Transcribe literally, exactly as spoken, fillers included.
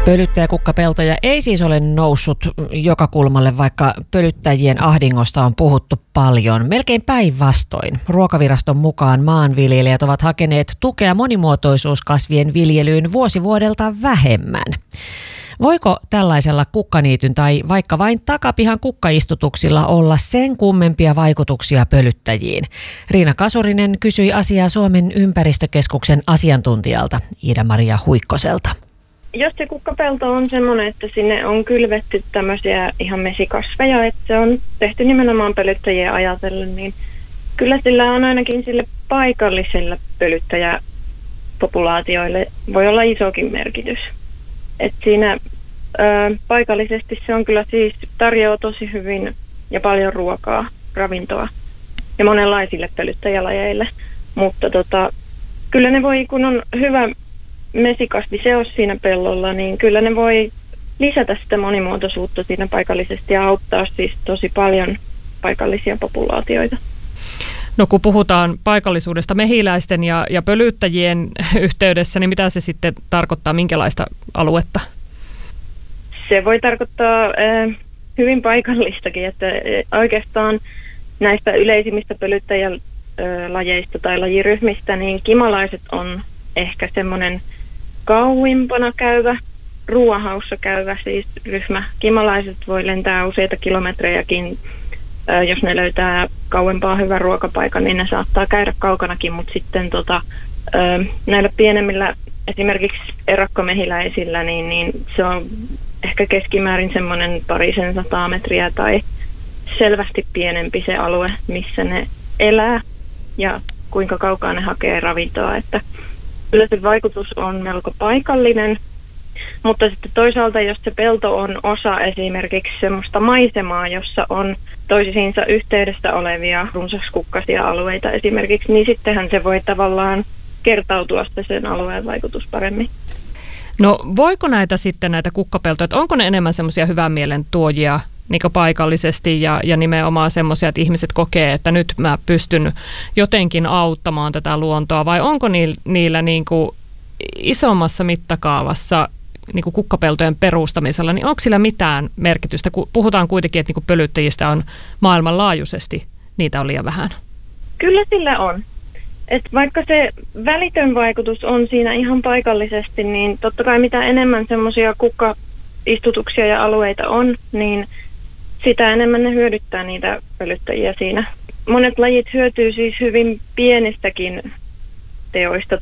Pölyttäjäkukkapeltoja ei siis ole noussut joka kulmalle, vaikka pölyttäjien ahdingosta on puhuttu paljon. Melkein päinvastoin. Ruokaviraston mukaan maanviljelijät ovat hakeneet tukea monimuotoisuuskasvien viljelyyn vuosi vuodelta vähemmän. Voiko tällaisella kukkaniityn tai vaikka vain takapihan kukkaistutuksilla olla sen kummempia vaikutuksia pölyttäjiin? Riina Kasurinen kysyi asiaa Suomen ympäristökeskuksen asiantuntijalta Iida-Maria Huikkoselta. Jos se kukkapelto on semmoinen, että sinne on kylvetty tämmöisiä ihan mesikasveja, että se on tehty nimenomaan pölyttäjiä ajatellen, niin kyllä sillä on ainakin sille paikalliselle pölyttäjäpopulaatioille voi olla isokin merkitys. Et siinä ö, paikallisesti se on kyllä siis tarjoaa tosi hyvin ja paljon ruokaa, ravintoa ja monenlaisille pölyttäjälajeille, mutta tota, kyllä ne voi, kun on hyvä mesikasviseos siinä pellolla, niin kyllä ne voi lisätä sitä monimuotoisuutta siinä paikallisesti ja auttaa siis tosi paljon paikallisia populaatioita. No kun puhutaan paikallisuudesta mehiläisten ja, ja pölyttäjien yhteydessä, niin mitä se sitten tarkoittaa, minkälaista aluetta? Se voi tarkoittaa äh, hyvin paikallistakin, että äh, oikeastaan näistä yleisimmistä pölyttäjälajeista tai lajiryhmistä, niin kimalaiset on ehkä semmoinen kauimpana käyvä, ruoahaussa käyvä siis ryhmä. Kimalaiset voi lentää useita kilometrejäkin. Jos ne löytää kauempaa hyvän ruokapaikan, niin ne saattaa käydä kaukanakin, mutta sitten tota, näillä pienemmillä, esimerkiksi erakkomehiläisillä, niin, niin se on ehkä keskimäärin semmoinen parisen sataa metriä tai selvästi pienempi se alue, missä ne elää ja kuinka kaukaa ne hakee ravintoa. Että kyllä se vaikutus on melko paikallinen, mutta sitten toisaalta, jos se pelto on osa esimerkiksi semmoista maisemaa, jossa on toisiinsa yhteydessä olevia runsaskukkaisia alueita esimerkiksi, niin sittenhän se voi tavallaan kertautua sen alueen vaikutus paremmin. No voiko näitä sitten näitä kukkapeltoja, että onko ne enemmän semmoisia hyvän mielen tuojia niin paikallisesti ja, ja nimenomaan semmoisia, että ihmiset kokee, että nyt mä pystyn jotenkin auttamaan tätä luontoa, vai onko niillä, niillä niin kuin isommassa mittakaavassa niin kuin kukkapeltojen perustamisella, niin onko sillä mitään merkitystä? Puhutaan kuitenkin, että niin kuin pölyttäjistä on maailmanlaajuisesti, niitä on liian vähän. Kyllä sillä on. Et vaikka se välitön vaikutus on siinä ihan paikallisesti, niin totta kai mitä enemmän semmoisia kukkaistutuksia ja alueita on, niin sitä enemmän ne hyödyttää niitä pölyttäjiä siinä. Monet lajit hyötyy siis hyvin pienistäkin teoista